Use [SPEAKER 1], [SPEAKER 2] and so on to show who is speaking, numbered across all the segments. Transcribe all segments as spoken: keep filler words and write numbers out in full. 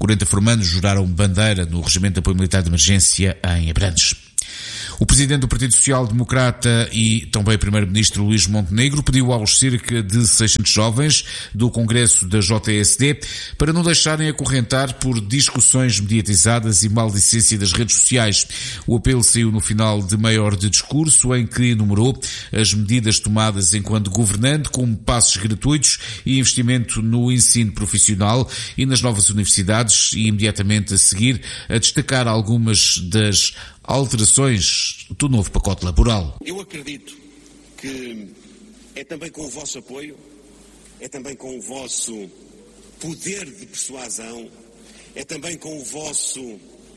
[SPEAKER 1] quarenta formandos juraram bandeira no Regimento de Apoio Militar de Emergência em Abrantes. O presidente do Partido Social Democrata e também primeiro-ministro Luís Montenegro pediu aos cerca de seiscentos jovens do Congresso da J S D para não deixarem acorrentar por discussões mediatizadas e maldicência das redes sociais. O apelo saiu no final de meia hora de discurso em que enumerou as medidas tomadas enquanto governante, como passos gratuitos e investimento no ensino profissional e nas novas universidades, e imediatamente a seguir a destacar algumas das alterações do novo pacote laboral.
[SPEAKER 2] Eu acredito que é também com o vosso apoio, é também com o vosso poder de persuasão, é também com o vosso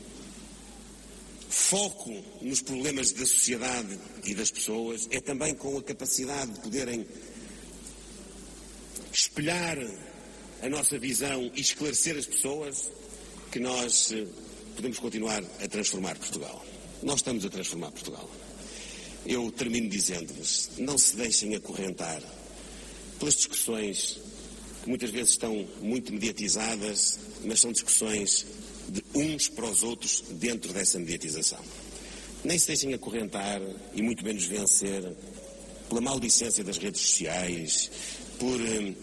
[SPEAKER 2] foco nos problemas da sociedade e das pessoas, é também com a capacidade de poderem espelhar a nossa visão e esclarecer as pessoas que nós podemos continuar a transformar Portugal. Nós estamos a transformar Portugal. Eu termino dizendo-vos, não se deixem acorrentar pelas discussões que muitas vezes estão muito mediatizadas, mas são discussões de uns para os outros dentro dessa mediatização. Nem se deixem acorrentar e muito menos vencer pela maldicência das redes sociais, por uh,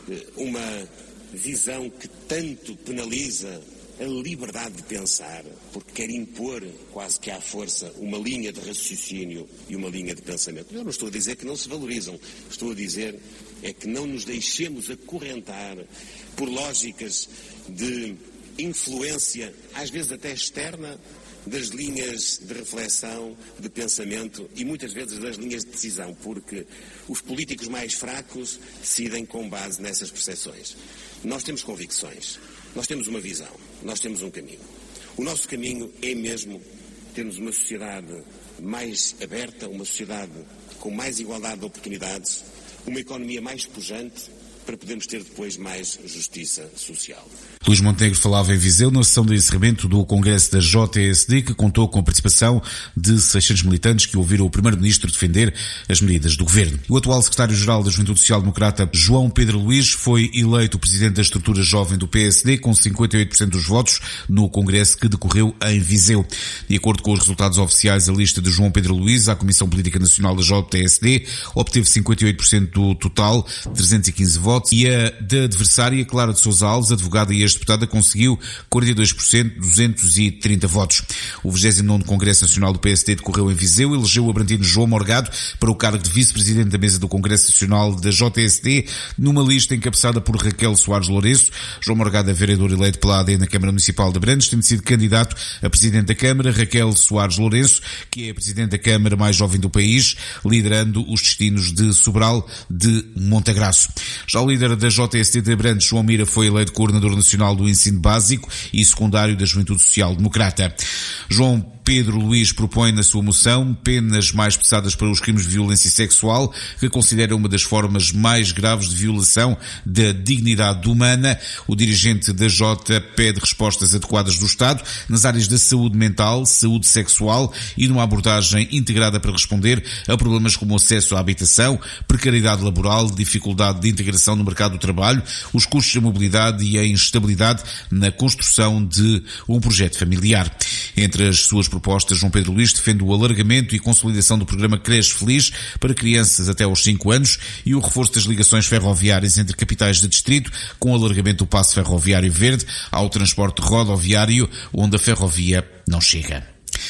[SPEAKER 2] uma visão que tanto penaliza a liberdade de pensar, porque quer impor quase que à força uma linha de raciocínio e uma linha de pensamento. Eu não estou a dizer que não se valorizam, estou a dizer é que não nos deixemos acorrentar por lógicas de influência, às vezes até externa, das linhas de reflexão, de pensamento e muitas vezes das linhas de decisão, porque os políticos mais fracos decidem com base nessas percepções. Nós temos convicções. Nós temos uma visão, nós temos um caminho. O nosso caminho é mesmo termos uma sociedade mais aberta, uma sociedade com mais igualdade de oportunidades, uma economia mais pujante, para podermos ter depois mais justiça social.
[SPEAKER 1] Luís Montenegro falava em Viseu na sessão de encerramento do Congresso da J S D, que contou com a participação de seiscentos militantes que ouviram o primeiro-ministro defender as medidas do governo. O atual secretário-geral da Juventude Social Democrata, João Pedro Luís, foi eleito presidente da estrutura jovem do P S D com cinquenta e oito por cento dos votos no Congresso que decorreu em Viseu. De acordo com os resultados oficiais, a lista de João Pedro Luís à Comissão Política Nacional da J S D obteve cinquenta e oito por cento do total, trezentos e quinze votos, e a da adversária, Clara de Sousa Alves, advogada e ex-deputada, conseguiu quarenta e dois por cento, duzentos e trinta votos. O vigésimo nono Congresso Nacional do P S D decorreu em Viseu, elegeu o abrantino João Morgado para o cargo de vice-presidente da mesa do Congresso Nacional da J S D, numa lista encabeçada por Raquel Soares Lourenço. João Morgado é vereador eleito pela A D na Câmara Municipal de Abrantes, tendo sido candidato a presidente da Câmara. Raquel Soares Lourenço, que é a presidente da Câmara mais jovem do país, liderando os destinos de Sobral de Montagraço. Já o líder da J S D de Abrantes, João Mira, foi eleito coordenador nacional do ensino básico e secundário da Juventude Social Democrata. João Pedro Luís propõe na sua moção penas mais pesadas para os crimes de violência sexual, que considera uma das formas mais graves de violação da dignidade humana. O dirigente da J pede respostas adequadas do Estado nas áreas da saúde mental, saúde sexual e numa abordagem integrada para responder a problemas como o acesso à habitação, precariedade laboral, dificuldade de integração no mercado do trabalho, os custos da mobilidade e a instabilidade na construção de um projeto familiar. Entre as suas propostas, João Pedro Luís defende o alargamento e consolidação do programa Creche Feliz para crianças até aos cinco anos e o reforço das ligações ferroviárias entre capitais de distrito, com o alargamento do passo ferroviário verde ao transporte rodoviário, onde a ferrovia não chega.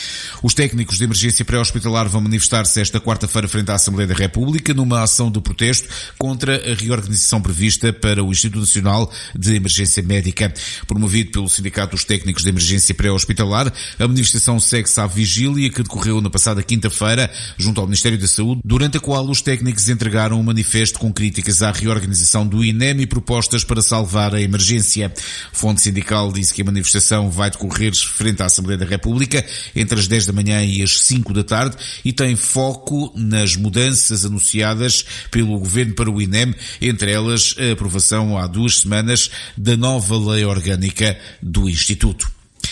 [SPEAKER 1] Os técnicos de emergência pré-hospitalar vão manifestar-se esta quarta-feira frente à Assembleia da República numa ação de protesto contra a reorganização prevista para o Instituto Nacional de Emergência Médica. Promovido pelo Sindicato dos Técnicos de Emergência Pré-Hospitalar, a manifestação segue-se à vigília que decorreu na passada quinta-feira junto ao Ministério da Saúde, durante a qual os técnicos entregaram um manifesto com críticas à reorganização do I N E M e propostas para salvar a emergência. Fonte sindical disse que a manifestação vai decorrer frente à Assembleia da República entre as dez da manhã e às cinco da tarde e tem foco nas mudanças anunciadas pelo Governo para o I N E M, entre elas a aprovação há duas semanas da nova lei orgânica do Instituto.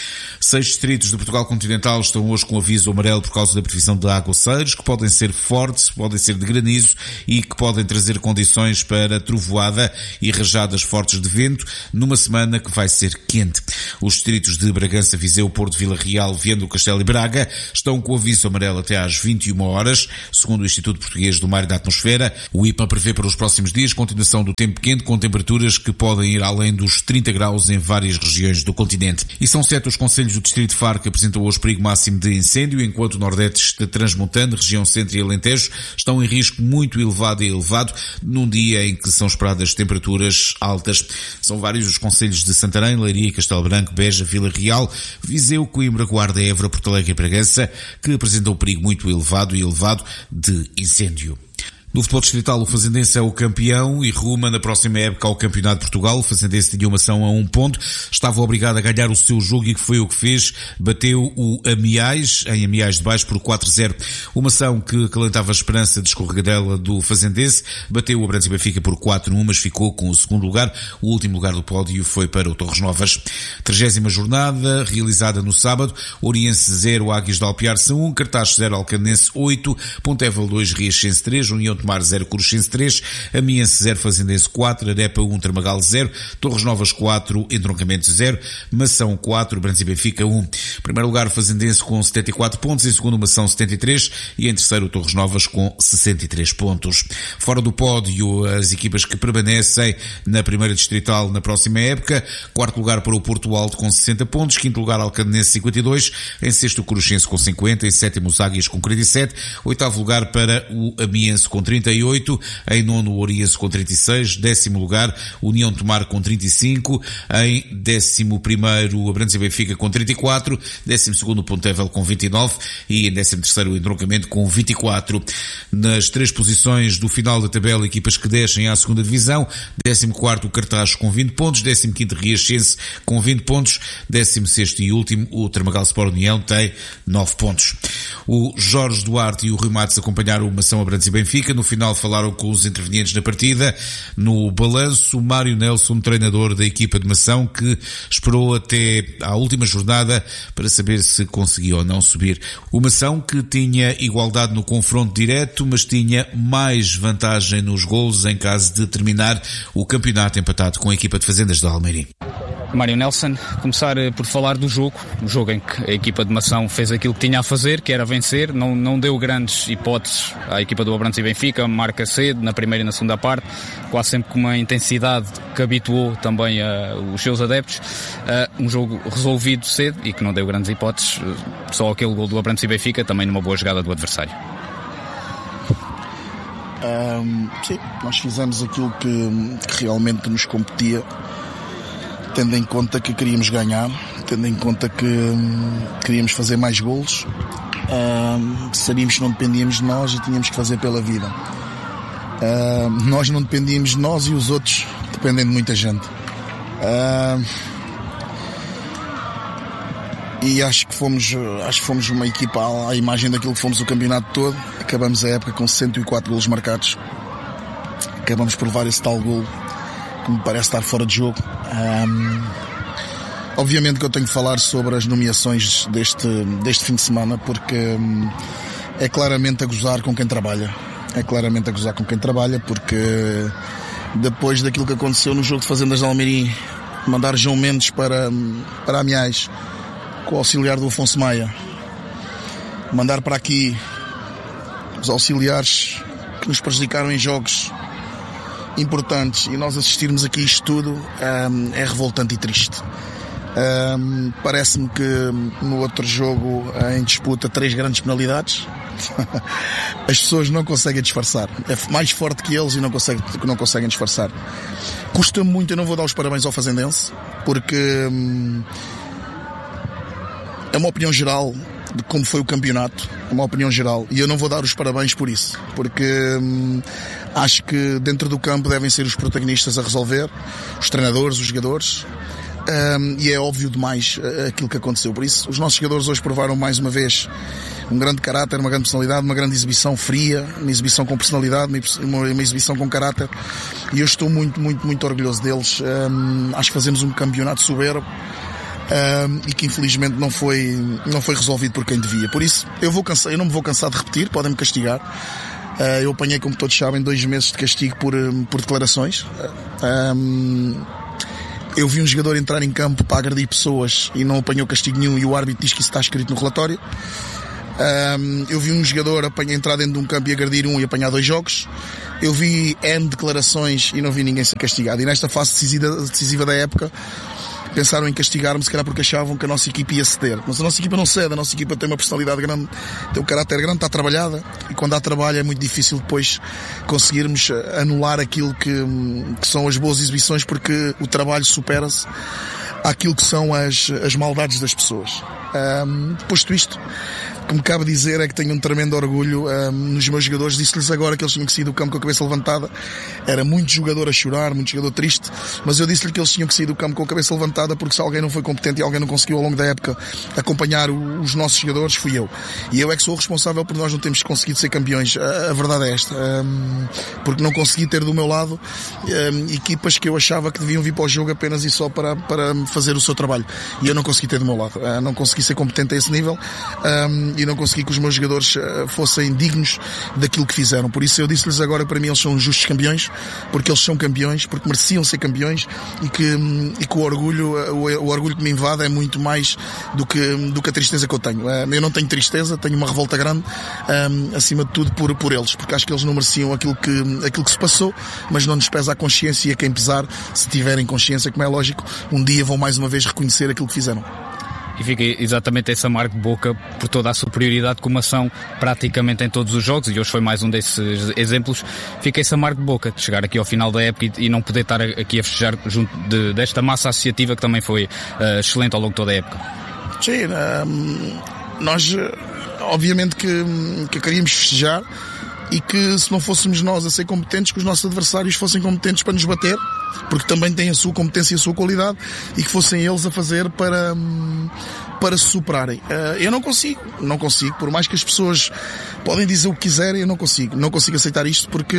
[SPEAKER 1] Seis distritos de Portugal continental estão hoje com aviso amarelo por causa da previsão de aguaceiros, que podem ser fortes, podem ser de granizo e que podem trazer condições para trovoada e rajadas fortes de vento numa semana que vai ser quente. Os distritos de Bragança, Viseu, Porto, Vila Real, Viana do Castelo e Braga estão com aviso amarelo até às vinte e uma horas, segundo o Instituto Português do Mar e da Atmosfera. O I P M A prevê para os próximos dias continuação do tempo quente com temperaturas que podem ir além dos trinta graus em várias regiões do continente. E são sete os concelhos do Distrito de Faro que apresentam hoje perigo máximo de incêndio, enquanto o Nordeste Transmontano, região Centro e Alentejo estão em risco muito elevado e elevado num dia em que são esperadas temperaturas altas. São vários os concelhos de Santarém, Leiria, Castelo Branco, Beja, Vila Real, Viseu, Coimbra, Guarda, Évora, Porto Alegre e Bragança que apresentam perigo muito elevado e elevado de incêndio. No futebol distrital, o Fazendense é o campeão e ruma na próxima época ao Campeonato de Portugal. O Fazendense tinha uma ação a um ponto, estava obrigado a ganhar o seu jogo e que foi o que fez. Bateu o Amiais, em Amiais de Baixo, por quatro a zero. Uma ação que acalentava a esperança de escorregadela do Fazendense. Bateu o Abrantes e Benfica por quatro a um, mas ficou com o segundo lugar. O último lugar do pódio foi para o Torres Novas. Trigésima jornada, realizada no sábado. Oriense zero, Águias de Alpiarce um, Cartaz zero, Alcanense oito, Pontevel dois, Riachense três, União Tomar zero, Coruchense três, Amiense zero, Fazendense quatro, Arepa um, Tramagal zero, Torres Novas quatro, Entroncamento zero, Mação quatro, Brantes e Benfica um. Primeiro lugar, Fazendense com setenta e quatro pontos, em segundo Mação setenta e três e em terceiro Torres Novas com sessenta e três pontos. Fora do pódio, as equipas que permanecem na primeira distrital na próxima época. Quarto lugar para o Porto Alto com sessenta pontos, quinto lugar Alcanense cinquenta e dois, em sexto o Coruchense com cinquenta, em sétimo os Águias com quarenta e sete, oitavo lugar para o Amiense com trinta e oito, em nono o Oriense com trinta e seis, décimo lugar União Tomar com trinta e cinco, em décimo primeiro o Abrantes e Benfica com trinta e quatro, décimo segundo o Pontevel com vinte e nove e em décimo terceiro o Entroncamento com vinte e quatro. Nas três posições do final da tabela, equipas que descem à segunda divisão: décimo quarto o Cartaz com vinte pontos, décimo quinto Riachense com vinte pontos, décimo sexto e último o Tramagal Sport União tem nove pontos. O Jorge Duarte e o Rui Matos acompanharam o Mação, Abrantes e Benfica. No final falaram com os intervenientes na partida. No balanço, o Mário Nelson, treinador da equipa de Mação, que esperou até à última jornada para saber se conseguia ou não subir. O Mação, que tinha igualdade no confronto direto, mas tinha mais vantagem nos golos em caso de terminar o campeonato empatado com a equipa de Fazendas de Almeirim.
[SPEAKER 3] Mário Nelson, começar por falar do jogo, o jogo em que a equipa de Mação fez aquilo que tinha a fazer, que era vencer, não, não deu grandes hipóteses à equipa do Abrantes e Benfica, marca cedo, na primeira e na segunda parte, quase sempre com uma intensidade que habituou também uh, os seus adeptos, uh, um jogo resolvido cedo e que não deu grandes hipóteses, uh, só aquele gol do Abrantes e Benfica, também numa boa jogada do adversário.
[SPEAKER 4] Um, sim, nós fizemos aquilo que, que realmente nos competia, tendo em conta que queríamos ganhar, tendo em conta que hum, queríamos fazer mais golos, hum, sabíamos que não dependíamos de nós e tínhamos que fazer pela vida. Hum, nós não dependíamos de nós e os outros dependem de muita gente. Hum, e acho que fomos, acho que fomos uma equipa à, à imagem daquilo que fomos o campeonato todo. Acabamos a época com cento e quatro golos marcados. Acabamos por levar esse tal golo que me parece estar fora de jogo. Um, obviamente que eu tenho que falar sobre as nomeações deste, deste fim de semana, porque um, é claramente a gozar com quem trabalha. É claramente a gozar com quem trabalha, porque depois daquilo que aconteceu no jogo de Fazendas de Almeirim, mandar João Mendes para, para Amiais, com o auxiliar do Afonso Maia, mandar para aqui os auxiliares que nos prejudicaram em jogos importantes e nós assistirmos aqui isto tudo, um, é revoltante e triste. Um, parece-me que no outro jogo em disputa três grandes penalidades as pessoas não conseguem disfarçar, é mais forte que eles e não conseguem, não conseguem disfarçar. Custa-me muito, eu não vou dar os parabéns ao Fazendense, porque um, é uma opinião geral de como foi o campeonato, é uma opinião geral, e eu não vou dar os parabéns por isso, porque hum, acho que dentro do campo devem ser os protagonistas a resolver, os treinadores, os jogadores, um, e é óbvio demais aquilo que aconteceu. Por isso, os nossos jogadores hoje provaram mais uma vez um grande caráter, uma grande personalidade, uma grande exibição fria, uma exibição com personalidade, uma, uma exibição com caráter, e eu estou muito, muito, muito orgulhoso deles. Um, acho que fazemos um campeonato soberbo. um, e que infelizmente não foi, não foi resolvido por quem devia. Por isso, eu, vou cansar, eu não me vou cansar de repetir, podem-me castigar. Uh, eu apanhei, como todos sabem, dois meses de castigo por, por declarações. Um, eu vi um jogador entrar em campo para agredir pessoas e não apanhou castigo nenhum, e o árbitro diz que isso está escrito no relatório. Um, eu vi um jogador apanhar, entrar dentro de um campo e agredir um e apanhar dois jogos. Eu vi N declarações e não vi ninguém ser castigado. E nesta fase decisiva, decisiva da época, pensaram em castigar-me, se calhar porque achavam que a nossa equipa ia ceder. Mas a nossa equipa não cede, a nossa equipa tem uma personalidade grande, tem um caráter grande, está trabalhada, e quando há trabalho é muito difícil depois conseguirmos anular aquilo que, que são as boas exibições, porque o trabalho supera-se àquilo que são as, as maldades das pessoas. Um, posto isto, o que me cabe dizer é que tenho um tremendo orgulho um, nos meus jogadores. Disse-lhes agora que eles tinham que sair do campo com a cabeça levantada. Era muito jogador a chorar, muito jogador triste, mas eu disse-lhe que eles tinham que sair do campo com a cabeça levantada, porque se alguém não foi competente e alguém não conseguiu ao longo da época acompanhar o, os nossos jogadores, fui eu. E eu é que sou o responsável por nós não termos conseguido ser campeões. A, a verdade é esta. Um, porque não consegui ter do meu lado um, equipas que eu achava que deviam vir para o jogo apenas e só para, para fazer o seu trabalho. E eu não consegui ter do meu lado. Uh, não consegui ser competente a esse nível. Um, e não consegui que os meus jogadores uh, fossem dignos daquilo que fizeram. Por isso eu disse-lhes agora, para mim eles são justos campeões, porque eles são campeões, porque mereciam ser campeões, e que, um, e que o orgulho uh, o, o orgulho que me invade é muito mais do que, do que a tristeza que eu tenho. Uh, eu não tenho tristeza, tenho uma revolta grande, um, acima de tudo por, por eles, porque acho que eles não mereciam aquilo que, aquilo que se passou, mas não nos pesa a consciência, e a quem pesar, se tiverem consciência, como é lógico, um dia vão mais uma vez reconhecer aquilo que fizeram.
[SPEAKER 3] E fica exatamente esse amargo de boca por toda a superioridade como ação praticamente em todos os jogos, e hoje foi mais um desses exemplos. Fica esse amargo de boca de chegar aqui ao final da época e, e não poder estar aqui a festejar junto de, desta massa associativa que também foi uh, excelente ao longo de toda a época.
[SPEAKER 4] Sim, um, nós obviamente que, que queríamos festejar, e que se não fôssemos nós a ser competentes, que os nossos adversários fossem competentes para nos bater, porque também têm a sua competência e a sua qualidade, e que fossem eles a fazer para, para se superarem. Eu não consigo, não consigo, por mais que as pessoas podem dizer o que quiserem, eu não consigo, não consigo aceitar isto, porque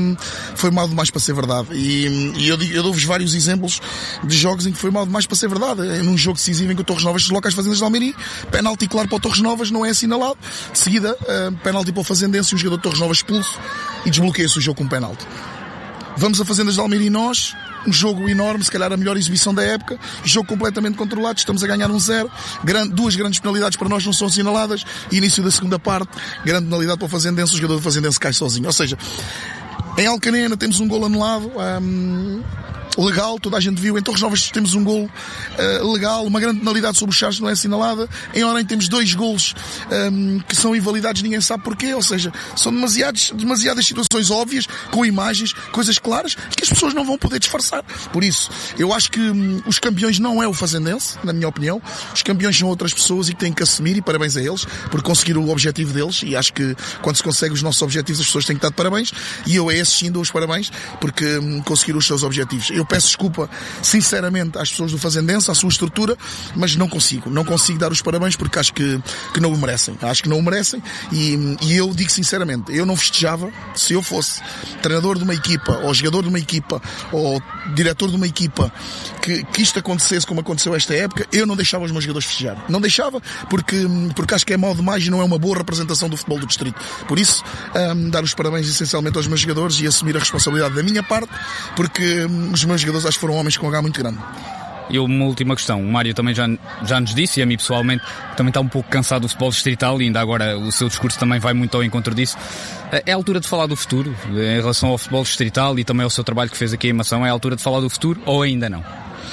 [SPEAKER 4] foi mal demais para ser verdade. E, e eu, eu dou-vos vários exemplos de jogos em que foi mal demais para ser verdade. Num jogo decisivo em que o Torres Novas desloca as Fazendas de Almeirim, penalti claro para o Torres Novas, não é assinalado. De seguida, penalti para o Fazendense, e o jogador de Torres Novas expulso, e desbloqueia-se o jogo com um penalti. Vamos a Fazendas de Almeirim nós, um jogo enorme, se calhar a melhor exibição da época, jogo completamente controlado, estamos a ganhar um zero, grande, duas grandes penalidades para nós não são assinaladas, e início da segunda parte, grande penalidade para o Fazendense, o jogador do Fazendense cai sozinho. Ou seja, em Alcanena temos um golo anulado, hum, legal, toda a gente viu. Em Torres Novas temos um golo uh, legal, uma grande penalidade sobre o Chaves não é assinalada. Em Orem temos dois golos um, que são invalidados, ninguém sabe porquê. Ou seja, são demasiados, demasiadas situações óbvias, com imagens, coisas claras, que as pessoas não vão poder disfarçar. Por isso, eu acho que um, os campeões não é o Fazendense, na minha opinião. Os campeões são outras pessoas, e que têm que assumir, e parabéns a eles por conseguir o objetivo deles. E acho que quando se consegue os nossos objetivos, as pessoas têm que estar de parabéns, e eu a esses sim dou os parabéns, porque um, conseguiram os seus objetivos. Eu peço desculpa sinceramente às pessoas do Fazendense, à sua estrutura, mas não consigo, não consigo dar os parabéns, porque acho que, que não o merecem, acho que não o merecem, e, e eu digo sinceramente, eu não festejava se eu fosse treinador de uma equipa, ou jogador de uma equipa, ou diretor de uma equipa, que, que isto acontecesse como aconteceu esta época, eu não deixava os meus jogadores festejar, não deixava, porque, porque acho que é mau demais e não é uma boa representação do futebol do distrito. Por isso, um, dar os parabéns essencialmente aos meus jogadores e assumir a responsabilidade da minha parte, porque um, os meus jogadores acho que foram homens com um H muito grande.
[SPEAKER 3] E uma última questão, o Mário também já, já nos disse, e a mim pessoalmente também está um pouco cansado do futebol distrital, e ainda agora o seu discurso também vai muito ao encontro disso. É a altura de falar do futuro em relação ao futebol distrital e também ao seu trabalho que fez aqui em Mação? É a altura de falar do futuro ou ainda não?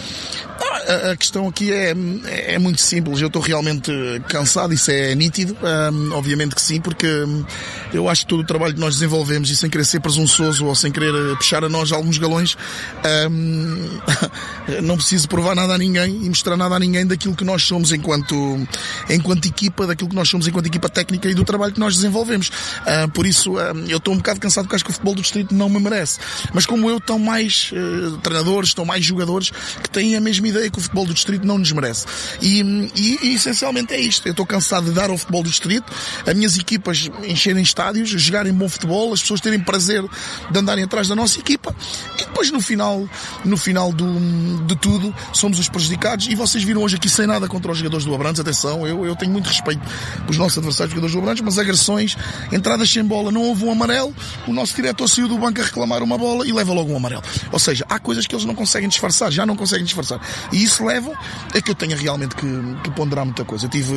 [SPEAKER 4] A questão aqui é, é muito simples. Eu estou realmente cansado, isso é nítido. Um, obviamente que sim, porque eu acho que todo o trabalho que nós desenvolvemos, e sem querer ser presunçoso ou sem querer puxar a nós alguns galões, um, não preciso provar nada a ninguém e mostrar nada a ninguém daquilo que nós somos enquanto, enquanto equipa, daquilo que nós somos enquanto equipa técnica e do trabalho que nós desenvolvemos. Uh, por isso, um, eu estou um bocado cansado, porque acho que o futebol do distrito não me merece. Mas como eu, estão mais uh, treinadores, estão mais jogadores que têm a mesma ideia que o o futebol do distrito não nos merece. E, e, e essencialmente é isto. Eu estou cansado de dar ao futebol do distrito, as minhas equipas encherem estádios, jogarem bom futebol, as pessoas terem prazer de andarem atrás da nossa equipa, e depois no final, no final do, de tudo, somos os prejudicados. E vocês viram hoje aqui sem nada contra os jogadores do Abrantes, atenção, eu, eu tenho muito respeito pelos nossos adversários, jogadores do Abrantes, mas agressões, entradas sem bola, não houve um amarelo, o nosso diretor saiu do banco a reclamar uma bola e leva logo um amarelo. Ou seja, há coisas que eles não conseguem disfarçar, já não conseguem disfarçar. E isso leva a que eu tenha realmente que, que ponderar muita coisa. Eu tive,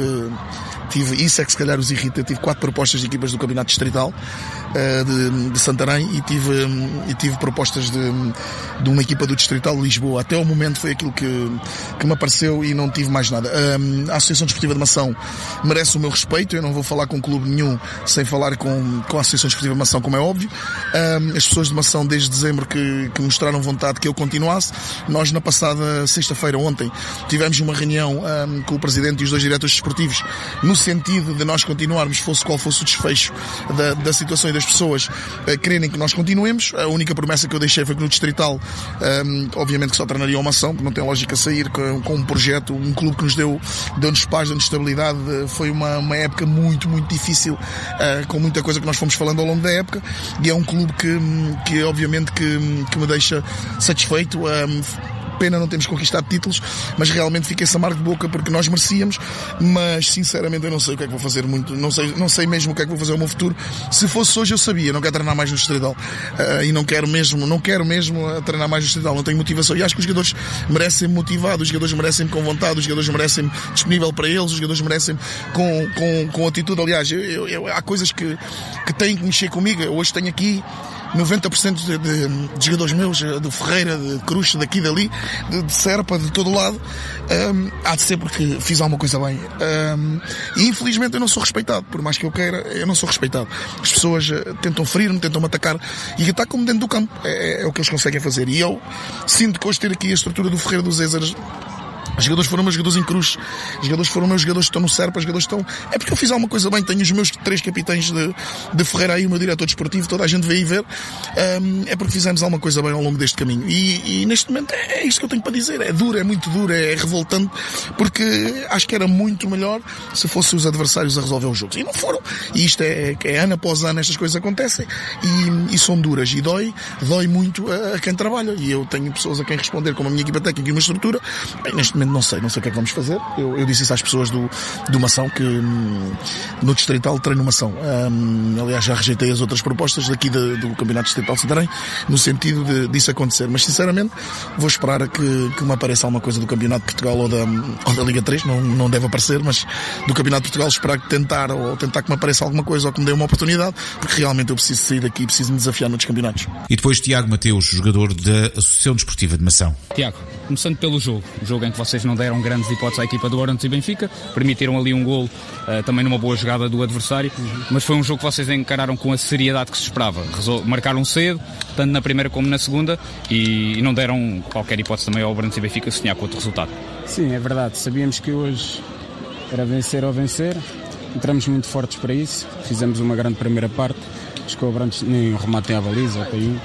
[SPEAKER 4] tive, isso é que se calhar os irrita, eu tive quatro propostas de equipas do Campeonato Distrital uh, de, de Santarém e tive, um, e tive propostas de, de uma equipa do Distrital de Lisboa. Até o momento foi aquilo que, que me apareceu e não tive mais nada. Um, a Associação Desportiva de Mação merece o meu respeito, eu não vou falar com clube nenhum sem falar com, com a Associação Desportiva de Mação, como é óbvio. Um, as pessoas de Mação desde dezembro que, que mostraram vontade que eu continuasse. Nós na passada sexta-feira, ontem, tivemos uma reunião um, com o Presidente e os dois diretores desportivos no sentido de nós continuarmos, fosse qual fosse o desfecho da, da situação e das pessoas uh, quererem que nós continuemos. A única promessa que eu deixei foi que no Distrital, um, obviamente que só treinaria uma ação, porque não tem lógica sair com, com um projeto, um clube que nos deu, deu-nos paz, deu-nos estabilidade. Foi uma, uma época muito, muito difícil, uh, com muita coisa que nós fomos falando ao longo da época, e é um clube que, que obviamente que, que me deixa satisfeito. Um, Pena não termos conquistado títulos, mas realmente fiquei esse amargo de boca porque nós merecíamos, mas sinceramente eu não sei o que é que vou fazer muito, não sei, não sei mesmo o que é que vou fazer no meu futuro. Se fosse hoje eu sabia, não quero treinar mais no Distrital, uh, e não quero mesmo, não quero mesmo treinar mais no Distrital, não tenho motivação, e acho que os jogadores merecem-me motivado, os jogadores merecem-me com vontade, os jogadores merecem-me disponível para eles, os jogadores merecem-me com, com, com atitude. Aliás, eu, eu, eu, há coisas que, que têm que mexer comigo. Eu hoje tenho aqui noventa por cento de, de, de jogadores meus, do Ferreira, de Cruz, daqui, dali, de, de Serpa, de todo lado. Um, há de ser porque fiz alguma coisa bem. Um, e infelizmente eu não sou respeitado, por mais que eu queira, eu não sou respeitado. As pessoas tentam ferir-me, tentam me atacar, e atacam-me dentro do campo. É, é o que eles conseguem fazer. E eu sinto que hoje ter aqui a estrutura do Ferreira dos Ézeres, os jogadores foram meus jogadores em Cruz, os jogadores foram meus jogadores que estão no Serpa, os jogadores que estão... É porque eu fiz alguma coisa bem, tenho os meus três capitães de, de Ferreira aí, o meu diretor desportivo, toda a gente veio ver, um, é porque fizemos alguma coisa bem ao longo deste caminho. E, e neste momento é, é isto que eu tenho para dizer, é duro, é muito duro, é revoltante, porque acho que era muito melhor se fossem os adversários a resolver os jogos. E não foram. E isto é, é ano após ano estas coisas acontecem, e, e são duras, e dói, dói muito a, a quem trabalha. E eu tenho pessoas a quem responder, como a minha equipa técnica e uma estrutura. Bem, neste momento não sei, não sei o que é que vamos fazer. Eu, eu disse isso às pessoas do, do Mação, que hum, no Distrital treino Mação. Hum, aliás, já rejeitei as outras propostas daqui de, do Campeonato Distrital de Santarém, no sentido de, disso acontecer. Mas, sinceramente, vou esperar que, que me apareça alguma coisa do Campeonato de Portugal ou da, ou da Liga três, não, não deve aparecer, mas do Campeonato de Portugal, esperar que tentar, ou tentar que me apareça alguma coisa ou que me dê uma oportunidade, porque realmente eu preciso sair daqui e preciso me desafiar noutros campeonatos.
[SPEAKER 1] E depois Tiago Mateus, jogador da Associação Desportiva de Mação.
[SPEAKER 3] Tiago, começando pelo jogo, o jogo em que vocês não deram grandes hipóteses à equipa do Abrantes e Benfica, permitiram ali um golo, uh, também numa boa jogada do adversário, mas foi um jogo que vocês encararam com a seriedade que se esperava. Resol- marcaram cedo, tanto na primeira como na segunda, e, e não deram qualquer hipótese também ao Abrantes e Benfica sonhar com outro resultado.
[SPEAKER 5] Sim, é verdade, sabíamos que hoje era vencer ou vencer, entramos muito fortes para isso, fizemos uma grande primeira parte, acho que o Abrantes nem um remate à baliza, até um.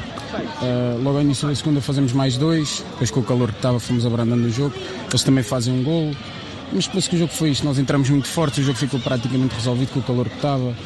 [SPEAKER 5] Uh, logo ao início da segunda fazemos mais dois, depois com o calor que estava fomos abrandando o jogo, eles também fazem um golo, mas depois que o jogo foi isto, nós entramos muito fortes, o jogo ficou praticamente resolvido com o calor que estava, uh,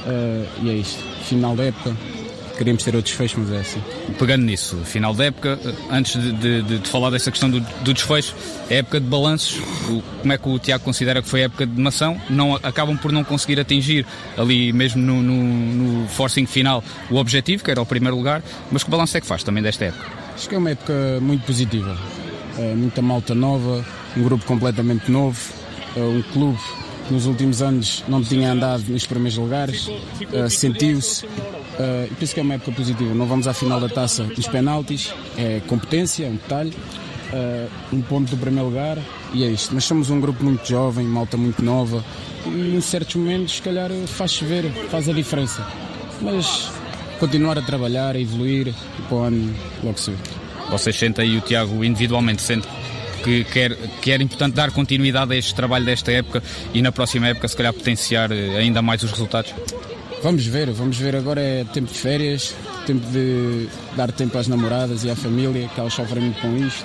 [SPEAKER 5] e é isto, final da época, queríamos ter outro desfecho, mas é assim.
[SPEAKER 3] Pegando nisso, final da época, antes de, de, de, de falar dessa questão do, do desfecho, é época de balanços, o, como é que o Tiago considera que foi a época de Mação? Não, acabam por não conseguir atingir ali mesmo no, no, no forcing final o objetivo, que era o primeiro lugar, mas que balanço é que faz também desta época?
[SPEAKER 5] Acho que é uma época muito positiva, é, muita malta nova, um grupo completamente novo, é, um clube que nos últimos anos não tinha andado nos primeiros lugares, é, sentiu-se. Uh, e penso que é uma época positiva. Não vamos à final da taça nos penaltis, é competência, é um detalhe, uh, um ponto do primeiro lugar, e é isto. Mas somos um grupo muito jovem, malta muito nova, e em certos momentos, se calhar, faz-se ver, faz a diferença. Mas continuar a trabalhar, a evoluir, e para o ano logo se vê.
[SPEAKER 3] Vocês sentem aí, o Tiago individualmente sente que quer, que era importante dar continuidade a este trabalho desta época e na próxima época, se calhar, potenciar ainda mais os resultados?
[SPEAKER 5] Vamos ver, vamos ver. Agora é tempo de férias, tempo de dar tempo às namoradas e à família, que elas sofrem muito com isto.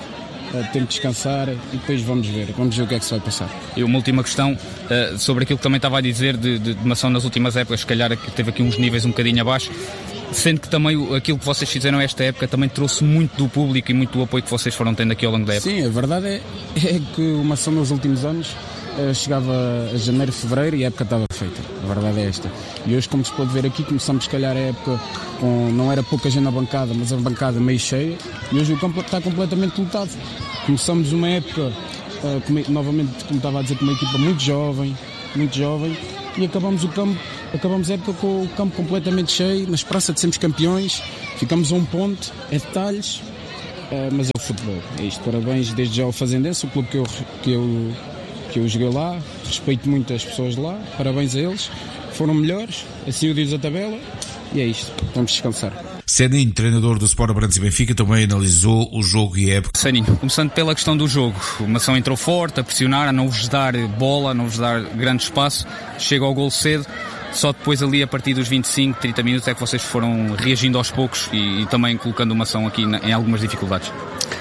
[SPEAKER 5] tenho que descansar e depois vamos ver, vamos ver o que é que se vai passar.
[SPEAKER 3] E uma última questão uh, sobre aquilo que também estava a dizer de, de, de Mação nas últimas épocas, se calhar que teve aqui uns níveis um bocadinho abaixo, sendo que também aquilo que vocês fizeram esta época também trouxe muito do público e muito do apoio que vocês foram tendo aqui ao longo da época.
[SPEAKER 5] Sim, a verdade é, é que o Mação nos últimos anos uh, chegava a janeiro, fevereiro e a época estava feita, a verdade é esta. E hoje, como se pode ver aqui, começamos se calhar a época com, não era pouca gente na bancada, mas a bancada meio cheia, e hoje o campo está completamente lotado. Começamos uma época, uh, com, novamente, como estava a dizer, com uma equipa muito jovem, muito jovem, e acabamos o campo, acabamos a época com o campo completamente cheio, na esperança de sermos campeões, ficamos a um ponto, é detalhes, uh, mas é o futebol, é isto. Parabéns desde já ao Fazendense, o clube que eu, que, eu, que eu joguei lá, respeito muito as pessoas de lá, parabéns a eles, foram melhores, assim o diz a tabela, e é isto, vamos descansar.
[SPEAKER 1] Seninho, treinador do Sport Abrantes e Benfica, também analisou o jogo e a época.
[SPEAKER 3] Seninho, começando pela questão do jogo, o Mação entrou forte, a pressionar, a não vos dar bola, a não vos dar grande espaço, chega ao golo cedo, só depois ali a partir dos vinte e cinco, trinta minutos é que vocês foram reagindo aos poucos e, e também colocando o Mação aqui na, em algumas dificuldades.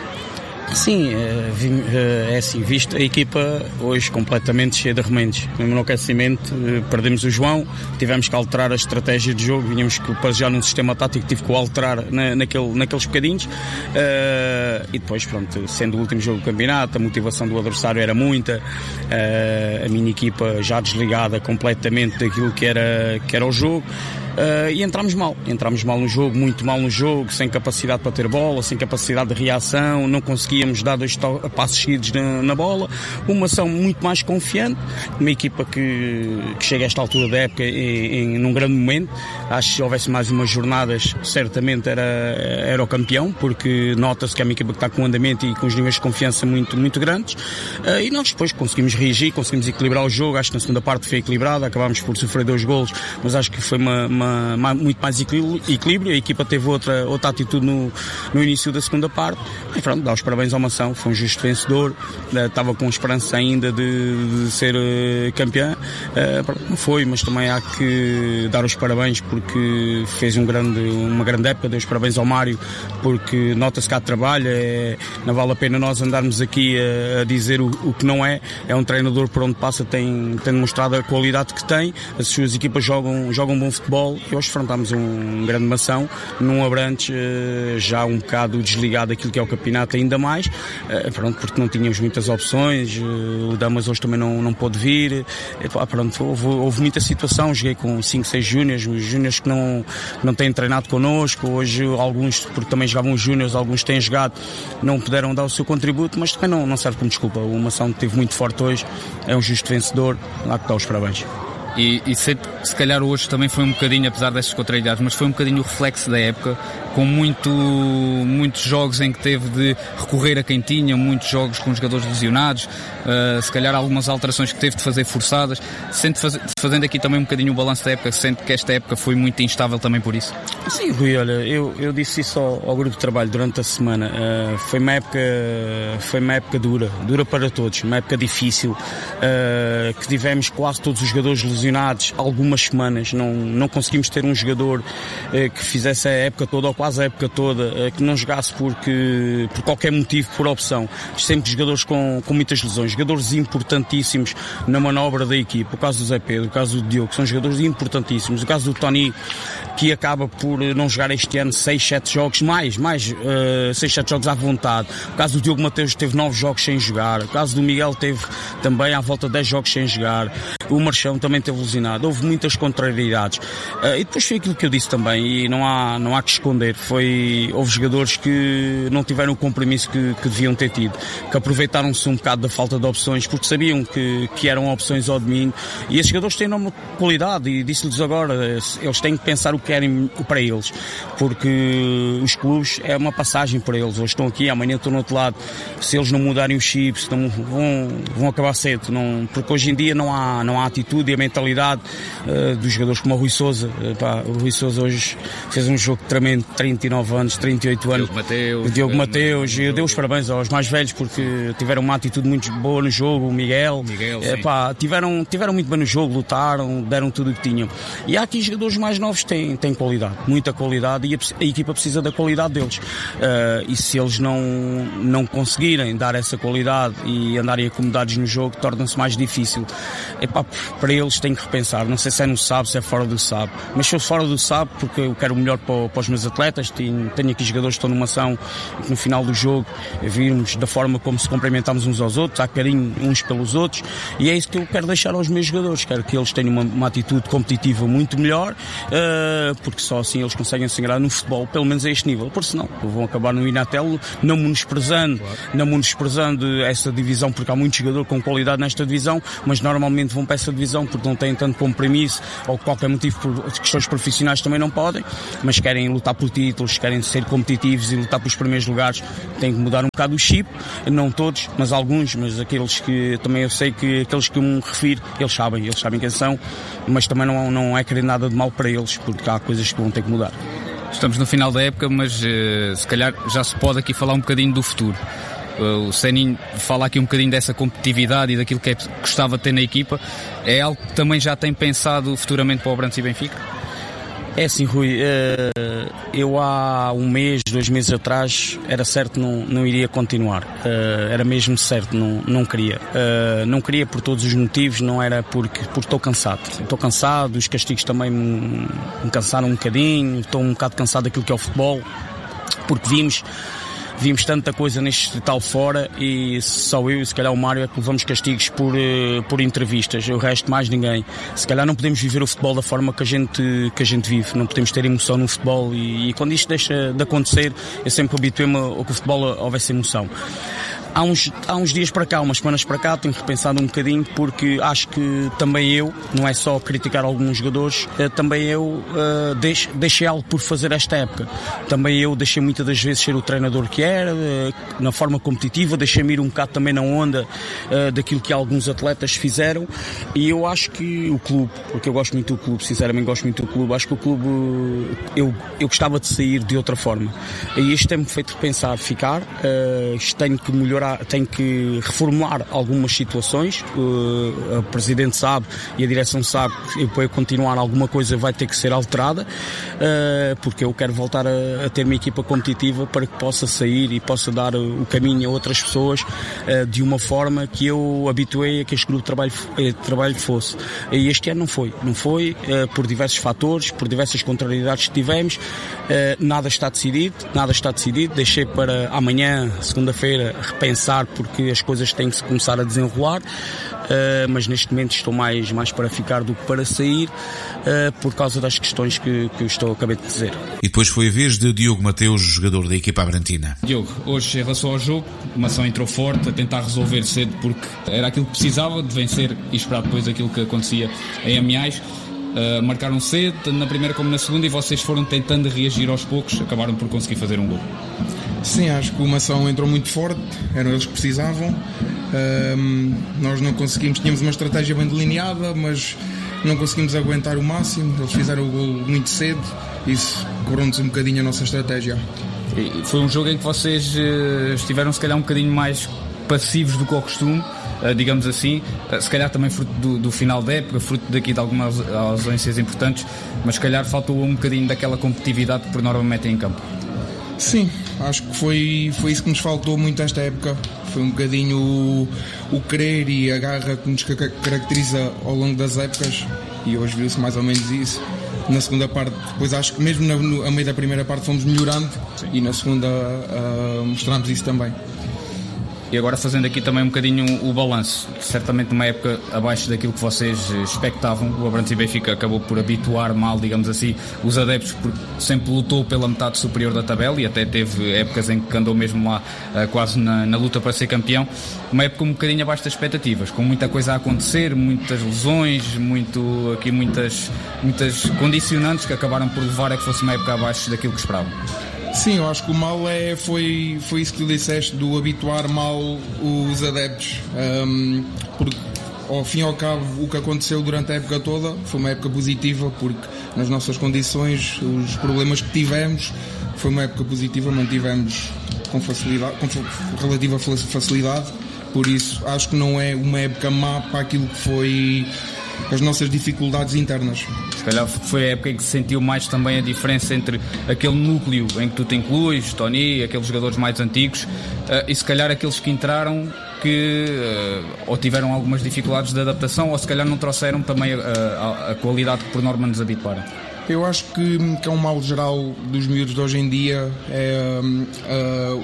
[SPEAKER 6] Sim, é assim, visto a equipa hoje completamente cheia de remendos. Mesmo no aquecimento, perdemos o João, tivemos que alterar a estratégia de jogo, vinhamos para já num sistema tático, tive que o alterar na, naquele, naqueles bocadinhos, uh, e depois, pronto, sendo o último jogo do campeonato, a motivação do adversário era muita, uh, a minha equipa já desligada completamente daquilo que era, que era o jogo. Uh, e entramos mal, entramos mal no jogo, muito mal no jogo, sem capacidade para ter bola, sem capacidade de reação, não conseguíamos dar dois to- passos seguidos na, na bola, uma ação muito mais confiante, uma equipa que, que chega a esta altura da época em, em, num grande momento. Acho que se houvesse mais umas jornadas, certamente era, era o campeão, porque nota-se que é uma equipa que está com um andamento e com os níveis de confiança muito, muito grandes, uh, e nós depois conseguimos reagir, conseguimos equilibrar o jogo. Acho que na segunda parte foi equilibrada, acabámos por sofrer dois golos, mas acho que foi uma, uma muito mais equilíbrio, a equipa teve outra, outra atitude no, no início da segunda parte, e pronto, dá os parabéns ao Mação, foi um justo vencedor, estava com esperança ainda de, de ser uh, campeão, uh, não foi, mas também há que dar os parabéns porque fez um grande, uma grande época, deu os parabéns ao Mário, porque nota-se que há trabalho, é, não vale a pena nós andarmos aqui a, a dizer o, o que não é, é um treinador por onde passa, tem, tem demonstrado a qualidade que tem, as suas equipas jogam, jogam bom futebol, e hoje enfrentámos um grande Mação, num Abrantes já um bocado desligado daquilo que é o campeonato ainda mais, pronto, porque não tínhamos muitas opções, o Damas hoje também não, não pôde vir, pronto, houve, houve muita situação, joguei com cinco, seis júniores, os júniores que não, não têm treinado connosco, hoje alguns, porque também jogavam os júniores, alguns têm jogado, não puderam dar o seu contributo, mas também não, não serve como desculpa, o Mação esteve muito forte hoje, é um justo vencedor, lá que dá os parabéns.
[SPEAKER 3] E, e se, se calhar hoje também foi um bocadinho, apesar destas contrariedades, mas foi um bocadinho o reflexo da época, com muito, muitos jogos em que teve de recorrer a quem tinha, muitos jogos com jogadores lesionados, uh, se calhar algumas alterações que teve de fazer forçadas, sente faz, fazendo aqui também um bocadinho o balanço da época, sente que esta época foi muito instável também por isso?
[SPEAKER 6] Sim, Rui, olha, eu, eu disse isso ao, ao grupo de trabalho durante a semana, uh, foi uma época, foi uma época dura, dura para todos, uma época difícil, uh, que tivemos quase todos os jogadores lesionados algumas semanas, não, não conseguimos ter um jogador uh, que fizesse a época toda, ou quase a época toda, uh, que não jogasse porque, por qualquer motivo, por opção. Sempre jogadores com, com muitas lesões, jogadores importantíssimos na manobra da equipa, o caso do Zé Pedro, o caso do Diogo, são jogadores importantíssimos, o caso do Tony, que acaba por não jogar este ano seis, sete jogos, mais, mais uh, seis, sete jogos à vontade. O caso do Diogo Mateus teve nove jogos sem jogar. O caso do Miguel teve também à volta de dez jogos sem jogar. O Marchão também teve lesionado. Houve muitas contrariedades. Uh, e depois foi aquilo que eu disse também, e não há, não há que esconder. Foi, houve jogadores que não tiveram o compromisso que, que deviam ter tido, que aproveitaram-se um bocado da falta de opções, porque sabiam que, que eram opções ao domingo. E esses jogadores têm enorme qualidade, e disse-lhes agora, eles têm que pensar o que querem para eles, porque os clubes é uma passagem para eles. Hoje estão aqui, amanhã estão no outro lado. Se eles não mudarem os chips, não, vão, vão acabar cedo, não, porque hoje em dia não há, não a atitude e a mentalidade uh, dos jogadores como o Rui Sousa. Uh, pá, o Rui Sousa hoje fez um jogo tremendo, trinta e nove anos, trinta e oito anos.
[SPEAKER 3] Diogo Mateus.
[SPEAKER 6] O Diogo Mateus, e eu dei os parabéns aos mais velhos porque tiveram uma atitude muito boa no jogo, o Miguel,
[SPEAKER 3] Miguel
[SPEAKER 6] uh, pá, tiveram, tiveram muito bem no jogo, lutaram, deram tudo o que tinham. E há aqui jogadores mais novos que têm, têm qualidade, muita qualidade, e a, a equipa precisa da qualidade deles. Uh, e se eles não, não conseguirem dar essa qualidade e andarem acomodados no jogo, torna-se mais difícil. Epá, para eles têm que repensar, não sei se é no S A B, se é fora do S A B, mas se eu fora do S A B, porque eu quero o melhor para, para os meus atletas. Tenho, tenho aqui jogadores que estão numa ação que no final do jogo virmos da forma como se cumprimentamos uns aos outros, há carinho uns pelos outros, e é isso que eu quero deixar aos meus jogadores. Quero que eles tenham uma, uma atitude competitiva muito melhor, uh, porque só assim eles conseguem se ingrar no futebol, pelo menos a este nível, porque senão vão acabar no Inatel, não menosprezando, claro. não menosprezando essa divisão, porque há muito jogador com qualidade nesta divisão, mas normalmente vão para essa divisão porque não têm tanto compromisso ou qualquer motivo, por questões profissionais também não podem, mas querem lutar por títulos, querem ser competitivos e lutar pelos primeiros lugares. Têm que mudar um bocado o chip, não todos, mas alguns, mas aqueles que também eu sei que aqueles que eu me refiro, eles sabem, eles sabem quem são, mas também não, não é querer nada de mal para eles, porque há coisas que vão ter que mudar.
[SPEAKER 3] Estamos no final da época, mas uh, se calhar já se pode aqui falar um bocadinho do futuro. Uh, o Seninho fala aqui um bocadinho dessa competitividade e daquilo que é, gostava de ter na equipa. É algo que também já tem pensado futuramente para o Abrantes e Benfica?
[SPEAKER 6] É assim, Rui, eu há um mês, dois meses atrás, era certo que não, não iria continuar. Era mesmo certo, não, não queria. Não queria por todos os motivos, não era porque, porque estou cansado. Estou cansado, os castigos também me, me cansaram um bocadinho, estou um bocado cansado daquilo que é o futebol, porque vimos... Vimos tanta coisa neste tal fora e só eu e se calhar o Mário é que levamos castigos por, por entrevistas, o resto mais ninguém. Se calhar não podemos viver o futebol da forma que a gente, que a gente vive, não podemos ter emoção no futebol e, e quando isto deixa de acontecer, eu sempre habituei-me ao que o futebol houvesse emoção. Há uns, há uns dias para cá, umas semanas para cá, tenho repensado um bocadinho porque acho que também eu, não é só criticar alguns jogadores, também eu uh, deixo, deixei algo por fazer esta época. Também eu deixei muitas das vezes ser o treinador que era, uh, na forma competitiva, deixei-me ir um bocado também na onda uh, daquilo que alguns atletas fizeram e eu acho que o clube, porque eu gosto muito do clube, sinceramente gosto muito do clube, acho que o clube, eu, eu gostava de sair de outra forma. E isto tem-me feito repensar, ficar, uh, isto tenho que melhorar, tem que reformular algumas situações, uh, a Presidente sabe e a Direção sabe que para eu continuar alguma coisa vai ter que ser alterada, uh, porque eu quero voltar a, a ter uma equipa competitiva para que possa sair e possa dar o caminho a outras pessoas uh, de uma forma que eu habituei a que este grupo de trabalho, de trabalho fosse. E este ano não foi, não foi uh, por diversos fatores, por diversas contrariedades que tivemos, uh, nada está decidido, nada está decidido, deixei para amanhã, segunda-feira, repensar porque as coisas têm que se começar a desenrolar, uh, mas neste momento estou mais, mais para ficar do que para sair, uh, por causa das questões que, que eu estou, acabei de dizer.
[SPEAKER 1] E depois foi a vez de Diogo Mateus, jogador da equipa abrantina.
[SPEAKER 3] Diogo, hoje em relação ao jogo, uma ação entrou forte a tentar resolver cedo porque era aquilo que precisava de vencer e esperar depois aquilo que acontecia em Amiais. Uh, marcaram cedo, na primeira como na segunda, e vocês foram tentando reagir aos poucos, acabaram por conseguir fazer um gol.
[SPEAKER 7] Sim, acho que o Mação entrou muito forte, eram eles que precisavam. Um, nós não conseguimos, tínhamos uma estratégia bem delineada, mas não conseguimos aguentar o máximo. Eles fizeram o gol muito cedo, isso quebrou-nos um bocadinho a nossa estratégia.
[SPEAKER 3] E foi um jogo em que vocês uh, estiveram se calhar um bocadinho mais passivos do que ao costume, uh, digamos assim, uh, se calhar também fruto do, do final da época, fruto daqui de algumas ausências importantes, mas se calhar faltou um bocadinho daquela competitividade que por norma metem em campo.
[SPEAKER 7] Sim, acho que foi, foi isso que nos faltou muito esta época. Foi um bocadinho o, o querer e a garra que nos caracteriza ao longo das épocas, e hoje viu-se mais ou menos isso. Na segunda parte, depois acho que mesmo na, no, a meio da primeira parte fomos melhorando. Sim. E na segunda uh, mostramos isso também.
[SPEAKER 3] E agora fazendo aqui também um bocadinho o balanço, certamente numa época abaixo daquilo que vocês expectavam, o Abrantes e Benfica acabou por habituar mal, digamos assim, os adeptos, porque sempre lutou pela metade superior da tabela e até teve épocas em que andou mesmo lá quase na, na luta para ser campeão. Uma época um bocadinho abaixo das expectativas, com muita coisa a acontecer, muitas lesões, muito, aqui muitas, muitas condicionantes que acabaram por levar a que fosse uma época abaixo daquilo que esperavam.
[SPEAKER 7] Sim, eu acho que o mal é, foi, foi isso que tu disseste, do habituar mal os adeptos, um, porque ao fim e ao cabo, o que aconteceu durante a época toda foi uma época positiva, porque nas nossas condições, os problemas que tivemos, foi uma época positiva, mantivemos com facilidade, com relativa facilidade, por isso acho que não é uma época má para aquilo que foi as nossas dificuldades internas.
[SPEAKER 3] Se calhar foi a época em que se sentiu mais também a diferença entre aquele núcleo em que tu te incluis, Tony, aqueles jogadores mais antigos, e se calhar aqueles que entraram que ou tiveram algumas dificuldades de adaptação ou se calhar não trouxeram também a, a, a qualidade que por norma nos habituaram.
[SPEAKER 7] Eu acho que, que é um mal geral dos miúdos de hoje em dia, é uh,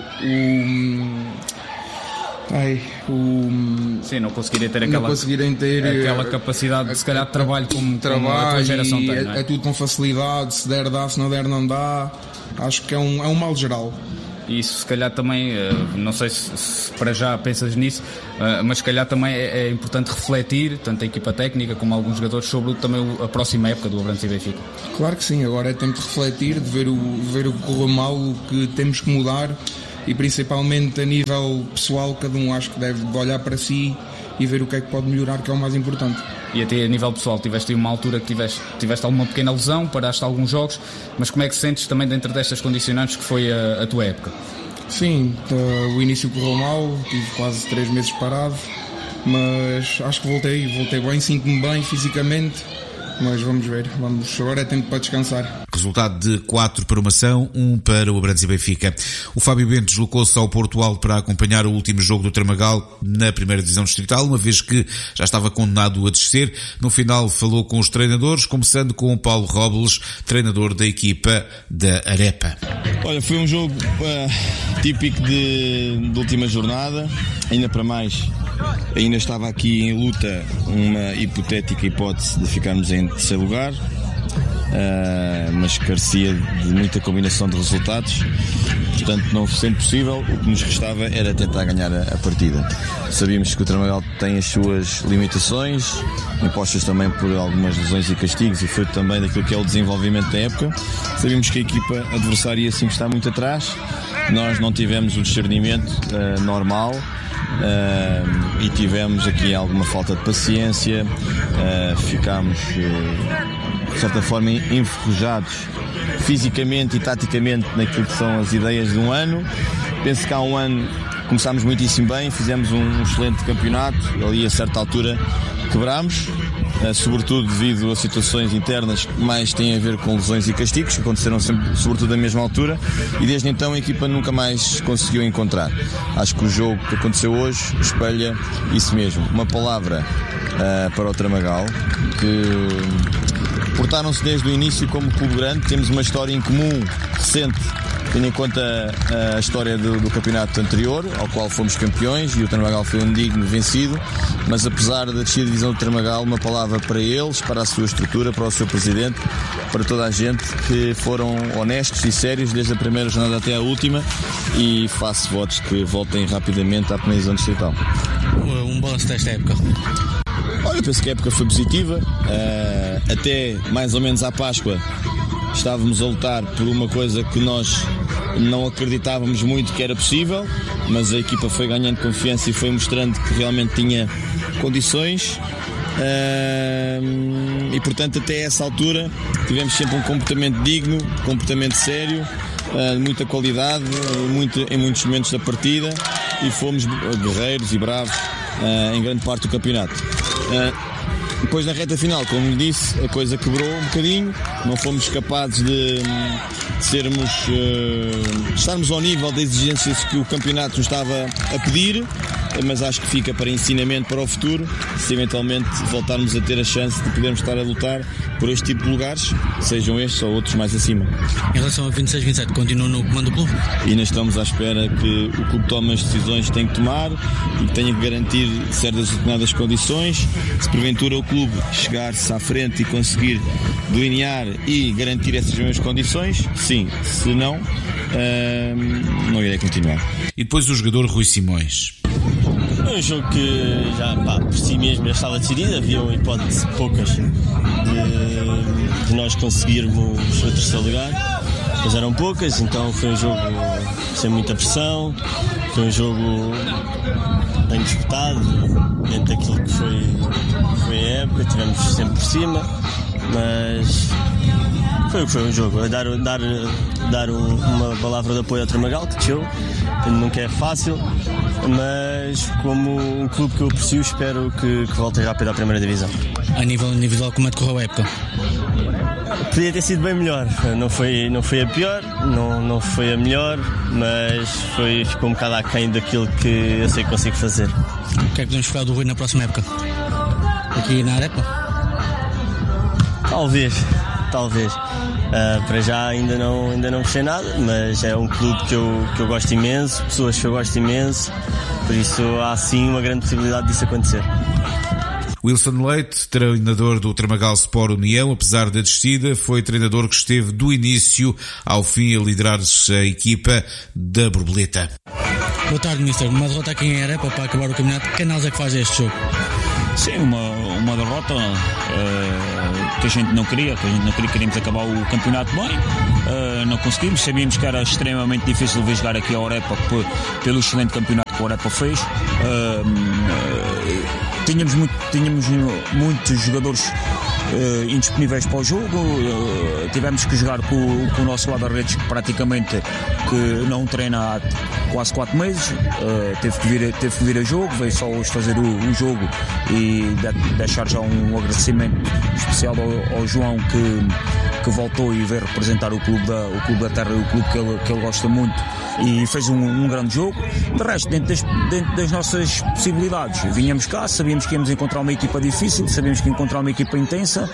[SPEAKER 7] o... Ai, o...
[SPEAKER 3] Sim, não conseguirem ter aquela,
[SPEAKER 7] não conseguirem ter
[SPEAKER 3] aquela capacidade de se calhar de trabalho como,
[SPEAKER 7] trabalho,
[SPEAKER 3] como a tua geração tem,
[SPEAKER 7] é,
[SPEAKER 3] não é?
[SPEAKER 7] É tudo com facilidade, se der dá, se não der não dá. Acho que é um, é um mal geral.
[SPEAKER 3] E isso se calhar também, não sei se, se para já pensas nisso, mas se calhar também é, é importante refletir, tanto a equipa técnica como alguns jogadores, sobre também a próxima época do Abrantes e Benfica.
[SPEAKER 7] Claro que sim, agora é tempo de refletir, de ver o, ver o que correu mal, o que temos que mudar e principalmente a nível pessoal, cada um acho que deve olhar para si e ver o que é que pode melhorar, que é o mais importante.
[SPEAKER 3] E até a nível pessoal, tiveste uma altura que tiveste, tiveste alguma pequena lesão, paraste alguns jogos, mas como é que sentes também dentro destas condicionantes que foi a, a tua época?
[SPEAKER 7] Sim, uh, o início correu mal, tive quase três meses parado, mas acho que voltei, voltei bem, sinto-me bem fisicamente, mas vamos ver, vamos, agora é tempo para descansar.
[SPEAKER 1] Resultado de quatro para uma ação, um para o Abrantes e Benfica. O Fábio Bento deslocou-se ao Porto Alto para acompanhar o último jogo do Tramagal na primeira divisão distrital, uma vez que já estava condenado a descer. No final falou com os treinadores, começando com o Paulo Robles, treinador da equipa da Arepa.
[SPEAKER 8] Olha, foi um jogo uh, típico de, de última jornada, ainda para mais, ainda estava aqui em luta uma hipotética hipótese de ficarmos em terceiro lugar. Uh, mas carecia de muita combinação de resultados, portanto não sendo possível, o que nos restava era tentar ganhar a, a partida. Sabíamos que o Tramagal tem as suas limitações, impostas também por algumas lesões e castigos e fruto também daquilo que é o desenvolvimento da época. Sabíamos que a equipa adversária assim está muito atrás, nós não tivemos o discernimento uh, normal. Uh, e tivemos aqui alguma falta de paciência, uh, ficámos uh, de certa forma enferrujados fisicamente e taticamente naquilo que são as ideias de um ano. Penso que há um ano começámos muitíssimo bem, fizemos um excelente campeonato, ali a certa altura quebrámos, uh, sobretudo devido a situações internas que mais têm a ver com lesões e castigos, que aconteceram sempre, sobretudo na mesma altura, e desde então a equipa nunca mais conseguiu encontrar. Acho que o jogo que aconteceu hoje espelha isso mesmo. Uma palavra uh, para o Tramagal, que portaram-se desde o início como clube grande, temos uma história em comum recente, tendo em conta a história do, do campeonato anterior, ao qual fomos campeões, e o Tramagal foi um digno vencido, mas apesar da descida da divisão do Tramagal, uma palavra para eles, para a sua estrutura, para o seu presidente, para toda a gente que foram honestos e sérios desde a primeira jornada até a última, e faço votos que voltem rapidamente à primeira divisão distrital.
[SPEAKER 9] Um balanço desta época.
[SPEAKER 8] Olha, eu penso que a época foi positiva, uh, até mais ou menos à Páscoa estávamos a lutar por uma coisa que nós não acreditávamos muito que era possível, mas a equipa foi ganhando confiança e foi mostrando que realmente tinha condições, uh, e portanto até essa altura tivemos sempre um comportamento digno, comportamento sério, uh, muita qualidade muito, em muitos momentos da partida, e fomos guerreiros e bravos uh, em grande parte do campeonato. Uh, Depois na reta final, como lhe disse, a coisa quebrou um bocadinho, não fomos capazes de, de sermos, uh, de estarmos ao nível das exigências que o campeonato nos estava a pedir, mas acho que fica para ensinamento para o futuro, se eventualmente voltarmos a ter a chance de podermos estar a lutar por este tipo de lugares, sejam estes ou outros mais acima.
[SPEAKER 9] Em relação a vinte e seis vinte e sete, continua no comando do clube?
[SPEAKER 8] E ainda estamos à espera que o clube tome as decisões que tem que tomar e que tenha que garantir certas determinadas condições. Se porventura o clube chegar-se à frente e conseguir delinear e garantir essas mesmas condições, sim. Se não, uh, não irei continuar.
[SPEAKER 1] E depois o jogador Rui Simões.
[SPEAKER 10] É um jogo que já, pá, por si mesmo já estava decidido, havia uma hipótese poucas de, de nós conseguirmos o terceiro lugar, mas eram poucas, então foi um jogo sem muita pressão, foi um jogo bem disputado, dentro daquilo que foi época, estivemos sempre por cima, mas foi o que foi um jogo. Dar, dar, dar um, uma palavra de apoio ao Tramagal, que desceu, nunca é fácil, mas como um clube que eu aprecio, espero que, que volte rápido à primeira divisão.
[SPEAKER 9] A nível individual, como é que correu a época?
[SPEAKER 10] Podia ter sido bem melhor, não foi, não foi a pior, não, não foi a melhor, mas foi, ficou um bocado aquém daquilo que eu sei que consigo fazer.
[SPEAKER 9] O que é que podemos esperar do Rui na próxima época? Aqui na Arepa?
[SPEAKER 10] Talvez, talvez. Uh, para já ainda não, ainda não fechei nada, mas é um clube que eu, que eu gosto imenso, pessoas que eu gosto imenso, por isso há sim uma grande possibilidade disso acontecer.
[SPEAKER 1] Wilson Leite, treinador do Tramagal Sport União, apesar da descida, foi treinador que esteve do início ao fim a liderar a equipa da Borboleta.
[SPEAKER 9] Boa tarde, mister. Uma derrota aqui em Arepa para acabar o campeonato. Que análise é que faz este jogo?
[SPEAKER 11] Sim, uma, uma derrota uh, que a gente não queria, que a gente não queria, queríamos acabar o campeonato bem, uh, não conseguimos, sabíamos que era extremamente difícil ver jogar aqui a Arepa pelo excelente campeonato que a Arepa fez. Uh, uh, Tínhamos, muito, tínhamos muitos jogadores uh, indisponíveis para o jogo, uh, tivemos que jogar com, com o nosso guarda-redes que praticamente que não treina há quase quatro meses, uh, teve, que vir, teve que vir a jogo, veio só hoje fazer o, o jogo e de, deixar já um agradecimento especial ao, ao João que, que voltou e veio representar o clube da, o clube da terra, o clube que ele, que ele gosta muito e fez um, um grande jogo. De resto, dentro das, dentro das nossas possibilidades, vinhamos cá, sabíamos que íamos encontrar uma equipa difícil, sabíamos que ia encontrar uma equipa intensa,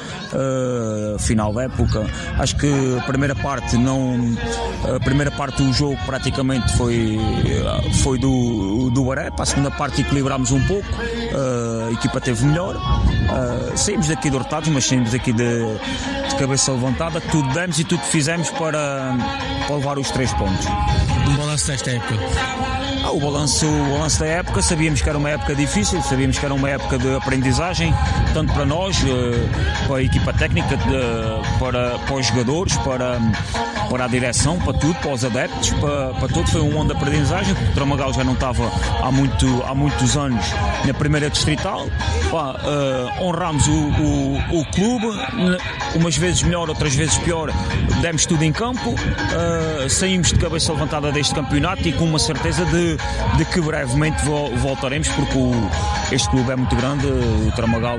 [SPEAKER 11] uh, final da época. Acho que a primeira parte não, a primeira parte do jogo praticamente foi, foi do, do Arepa, a segunda parte equilibrámos um pouco, uh, a equipa teve melhor, uh, saímos daqui derrotados, mas saímos daqui de, de cabeça levantada, tudo demos e tudo fizemos para, para levar os três pontos.
[SPEAKER 9] Um balanço desta época?
[SPEAKER 11] Ah, o, balanço, o balanço da época, sabíamos que era uma época difícil, sabíamos que era uma época de aprendizagem, tanto para nós, para a equipa técnica, para, para os jogadores, para, para a direção, para tudo, para os adeptos, para, para tudo. Foi um ano de aprendizagem, porque o Tramagal já não estava há, muito, há muitos anos na primeira distrital. Pá, uh, honramos o, o, o clube, umas vezes melhor, outras vezes pior, demos tudo em campo, uh, saímos de cabeça levantada deste campeonato e com uma certeza de, de que brevemente vo, voltaremos, porque o, este clube é muito grande, o Tramagal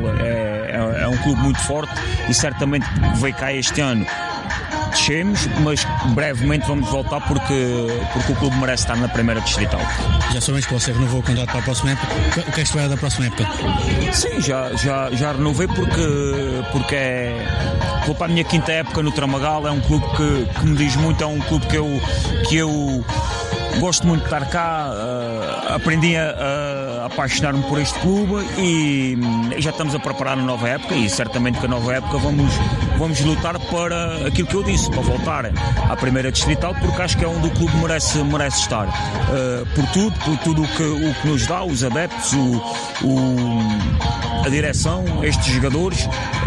[SPEAKER 11] é, é, é um clube muito forte e certamente veio cá este ano. Descemos, mas brevemente vamos voltar porque, porque o clube merece estar na primeira distrital.
[SPEAKER 9] Já sabemos que você renovou o contrato para a próxima época. O que é que espera da próxima época?
[SPEAKER 11] Sim, já, já, já renovei porque, porque é, vou para a minha quinta época no Tramagal. É um clube que, que me diz muito, é um clube que eu, que eu gosto muito de estar cá, uh, aprendi a, a apaixonar-me por este clube e já estamos a preparar a nova época e certamente que a nova época vamos, vamos lutar para aquilo que eu disse, para voltar à primeira distrital, porque acho que é onde o clube merece, merece estar. Uh, por tudo, por tudo o que, o que nos dá, os adeptos, o, o, a direção, estes jogadores,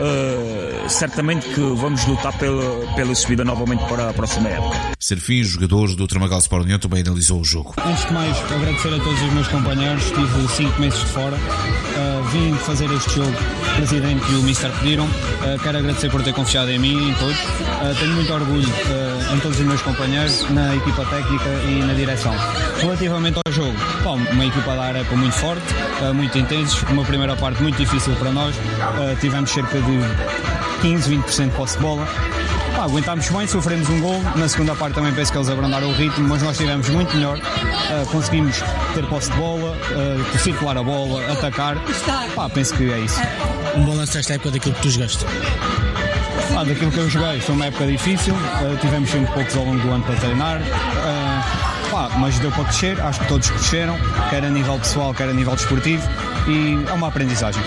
[SPEAKER 11] uh, certamente que vamos lutar pela, pela subida novamente para a próxima época.
[SPEAKER 1] Serfim, jogadores do Tramagal Sport União, também analisou o jogo.
[SPEAKER 12] Antes de mais, agradecer a todos os meus companheiros, estive cinco meses de fora, uh, vim fazer este jogo, o Presidente e o Mister pediram, uh, quero agradecer por ter confiado em mim e em todos, uh, tenho muito orgulho uh, em todos os meus companheiros, na equipa técnica e na direção. Relativamente ao jogo, bom, uma equipa da Arepa muito forte, uh, muito intensos, uma primeira parte muito difícil para nós, uh, tivemos cerca de quinze, vinte por cento de posse de bola. Ah, aguentámos bem, sofremos um gol, na segunda parte também penso que eles abrandaram o ritmo, mas nós estivemos muito melhor, uh, conseguimos ter posse de bola, uh, circular a bola, atacar, ah, penso que é isso.
[SPEAKER 9] Um balanço desta época daquilo que tu jogaste?
[SPEAKER 12] Ah, daquilo que eu joguei, foi uma época difícil, uh, tivemos sempre poucos ao longo do ano para treinar, uh, pá, mas deu para crescer, acho que todos cresceram, quer a nível pessoal, quer a nível desportivo, e é uma aprendizagem.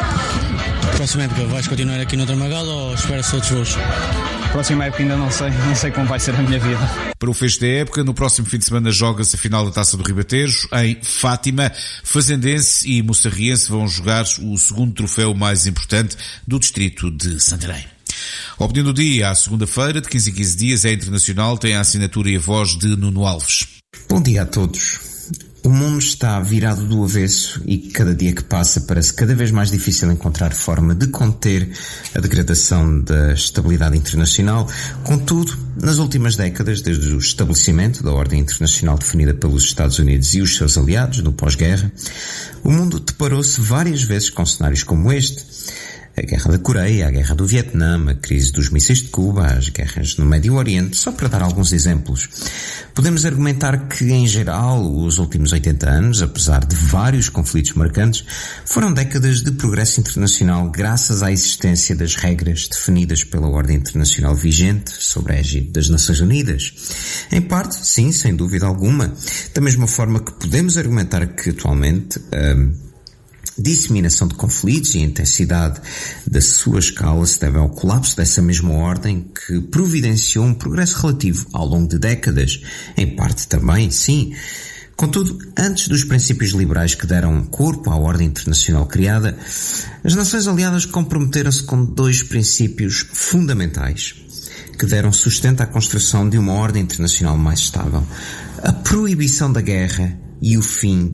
[SPEAKER 9] Próxima época vais continuar aqui no Tramagal ou espera-se outros voos?
[SPEAKER 12] Próxima época ainda não sei, não sei como vai ser a minha vida.
[SPEAKER 1] Para o fecho da época, no próximo fim de semana joga-se a final da Taça do Ribatejo em Fátima. Fazendense e Moçarriense vão jogar o segundo troféu mais importante do distrito de Santarém. A opinião do dia, à segunda-feira, de quinze em quinze dias, é internacional, tem a assinatura e a voz de Nuno Alves.
[SPEAKER 13] Bom dia a todos. O mundo está virado do avesso e cada dia que passa parece cada vez mais difícil encontrar forma de conter a degradação da estabilidade internacional. Contudo, nas últimas décadas, desde o estabelecimento da ordem internacional definida pelos Estados Unidos e os seus aliados no pós-guerra, o mundo deparou-se várias vezes com cenários como este. A Guerra da Coreia, a Guerra do Vietnã, a crise dos mísseis de Cuba, as guerras no Médio Oriente, só para dar alguns exemplos. Podemos argumentar que, em geral, os últimos oitenta anos, apesar de vários conflitos marcantes, foram décadas de progresso internacional graças à existência das regras definidas pela ordem internacional vigente sob a égide das Nações Unidas. Em parte, sim, sem dúvida alguma, da mesma forma que podemos argumentar que, atualmente, hum, disseminação de conflitos e a intensidade da sua escala se deve ao colapso dessa mesma ordem que providenciou um progresso relativo ao longo de décadas, em parte também, sim. Contudo, antes dos princípios liberais que deram corpo à ordem internacional criada, as nações aliadas comprometeram-se com dois princípios fundamentais que deram sustento à construção de uma ordem internacional mais estável: a proibição da guerra e o fim